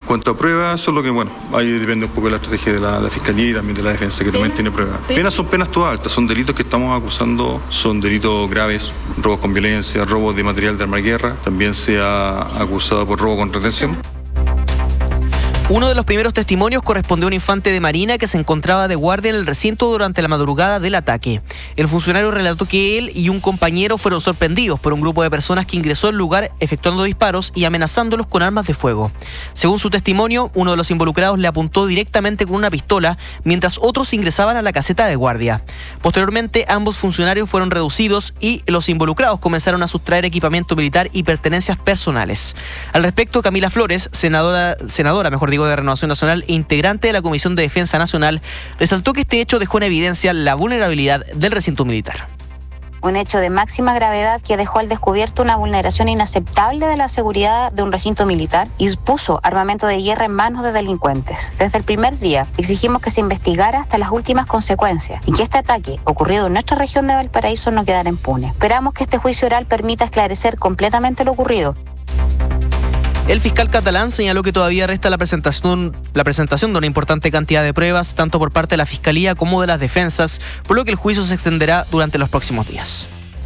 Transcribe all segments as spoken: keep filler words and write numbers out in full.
cuanto a pruebas, eso es lo que, bueno, ahí depende un poco de la estrategia de la, la Fiscalía y también de la defensa, que también tiene pruebas. Penas son penas todas altas, son delitos que estamos acusando, son delitos graves, robos con violencia, robos de material de arma de guerra, también se ha acusado por robo con retención. Uno de los primeros testimonios correspondió a un infante de Marina que se encontraba de guardia en el recinto durante la madrugada del ataque. El funcionario relató que él y un compañero fueron sorprendidos por un grupo de personas que ingresó al lugar efectuando disparos y amenazándolos con armas de fuego. Según su testimonio, uno de los involucrados le apuntó directamente con una pistola, mientras otros ingresaban a la caseta de guardia. Posteriormente, ambos funcionarios fueron reducidos y los involucrados comenzaron a sustraer equipamiento militar y pertenencias personales. Al respecto, Camila Flores, senadora, senadora mejor digo, de Renovación Nacional e integrante de la Comisión de Defensa Nacional, resaltó que este hecho dejó en evidencia la vulnerabilidad del recinto militar. Un hecho de máxima gravedad que dejó al descubierto una vulneración inaceptable de la seguridad de un recinto militar y puso armamento de guerra en manos de delincuentes. Desde el primer día exigimos que se investigara hasta las últimas consecuencias y que este ataque ocurrido en nuestra región de Valparaíso no quedara impune. Esperamos que este juicio oral permita esclarecer completamente lo ocurrido. El fiscal catalán señaló que todavía resta la presentación, la presentación de una importante cantidad de pruebas, tanto por parte de la Fiscalía como de las defensas, por lo que el juicio se extenderá durante los próximos días.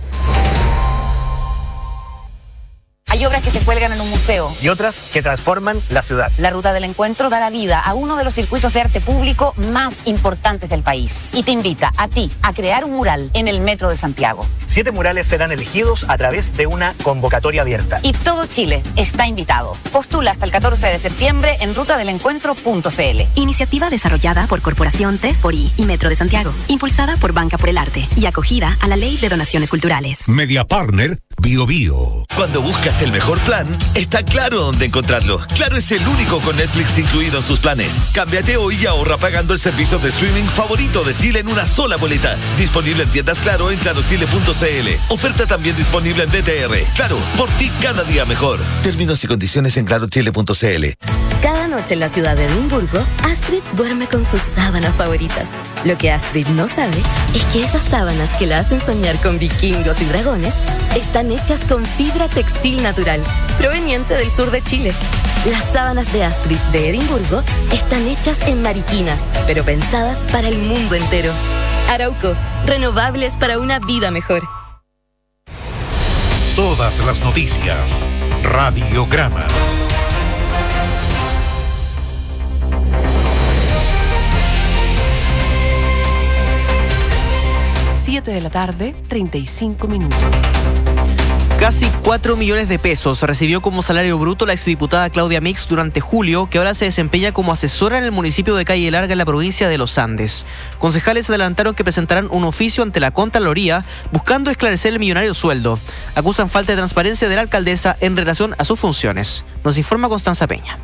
Hay obras que se cuelgan en un museo. Y otras que transforman la ciudad. La Ruta del Encuentro da la vida a uno de los circuitos de arte público más importantes del país. Y te invita a ti a crear un mural en el Metro de Santiago. Siete murales serán elegidos a través de una convocatoria abierta. Y todo Chile está invitado. Postula hasta el catorce de septiembre en ruta del encuentro punto c l. Iniciativa desarrollada por Corporación tres por I y Metro de Santiago. Impulsada por Banca por el Arte y acogida a la Ley de Donaciones Culturales. Media Partner Bio Bio. Cuando buscas el mejor plan, está claro dónde encontrarlo. Claro es el único con Netflix incluido en sus planes. Cámbiate hoy y ahorra pagando el servicio de streaming favorito de Chile en una sola boleta. Disponible en tiendas Claro en claro chile punto c l. Oferta también disponible en B T R. Claro, por ti cada día mejor. Términos y condiciones en claro chile punto c l. Cada noche en la ciudad de Edimburgo, Astrid duerme con sus sábanas favoritas. Lo que Astrid no sabe es que esas sábanas que la hacen soñar con vikingos y dragones están hechas con fibra textil natural, proveniente del sur de Chile. Las sábanas de Astrid de Edimburgo están hechas en Mariquina, pero pensadas para el mundo entero. Arauco, renovables para una vida mejor. Todas las noticias. Radiograma. siete de la tarde, treinta y cinco minutos. Casi cuatro millones de pesos recibió como salario bruto la exdiputada Claudia Mix durante julio, que ahora se desempeña como asesora en el municipio de Calle Larga en la provincia de Los Andes. Concejales adelantaron que presentarán un oficio ante la Contraloría buscando esclarecer el millonario sueldo. Acusan falta de transparencia de la alcaldesa en relación a sus funciones. Nos informa Constanza Peña.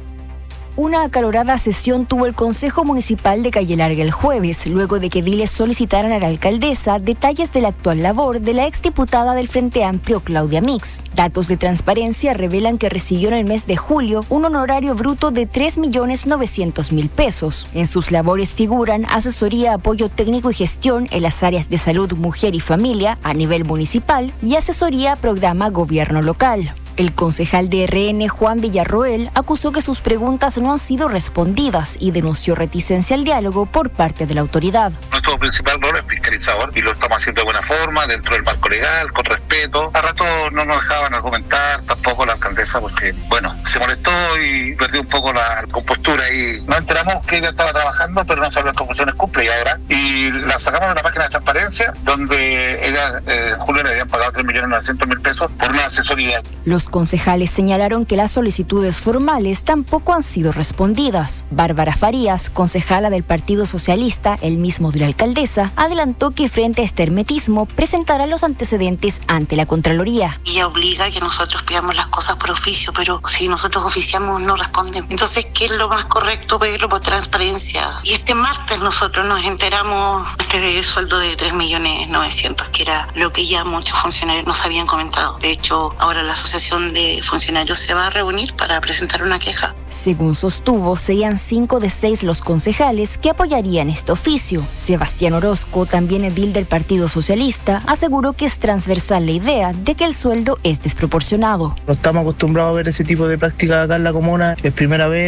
Una acalorada sesión tuvo el Consejo Municipal de Calle Larga el jueves, luego de que ediles solicitaran a la alcaldesa detalles de la actual labor de la exdiputada del Frente Amplio Claudia Mix. Datos de transparencia revelan que recibió en el mes de julio un honorario bruto de tres millones novecientos mil pesos. En sus labores figuran asesoría, apoyo técnico y gestión en las áreas de salud, mujer y familia a nivel municipal y asesoría a programa gobierno local. El concejal de R N, Juan Villarroel, acusó que sus preguntas no han sido respondidas y denunció reticencia al diálogo por parte de la autoridad. Nuestro principal rol es fiscalizador y lo estamos haciendo de buena forma, dentro del marco legal, con respeto. A rato no nos dejaban argumentar, tampoco la alcaldesa, porque, bueno, se molestó y perdió un poco la compostura y nos enteramos que ella estaba trabajando, pero no sabía qué funciones cumple y ahora. Y la sacamos de la página de transparencia, donde ella, eh, en julio le habían pagado tres millones novecientos mil pesos por una asesoría. Los concejales señalaron que las solicitudes formales tampoco han sido respondidas. Bárbara Farías, concejala del Partido Socialista, el mismo de la alcaldesa, adelantó que frente a este hermetismo presentará los antecedentes ante la Contraloría. Ella obliga a que nosotros pidamos las cosas por oficio, pero si nosotros oficiamos no responden. Entonces, ¿qué es lo más correcto? Pedirlo por transparencia. Y este martes nosotros nos enteramos de sueldo de tres millones novecientos, que era lo que ya muchos funcionarios nos habían comentado. De hecho, ahora la asociación de funcionarios se va a reunir para presentar una queja. Según sostuvo, serían cinco de seis los concejales que apoyarían este oficio. Sebastián Orozco, también edil del Partido Socialista, aseguró que es transversal la idea de que el sueldo es desproporcionado. No estamos acostumbrados a ver ese tipo de prácticas acá en la comuna, es primera vez.